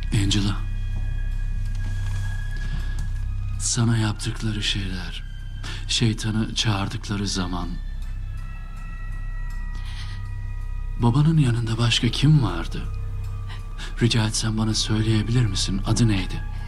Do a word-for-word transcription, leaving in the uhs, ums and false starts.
Angela. Sana yaptıkları şeyler, şeytanı çağırdıkları zaman... Babanın yanında başka kim vardı? Rica etsem bana söyleyebilir misin? Adı neydi?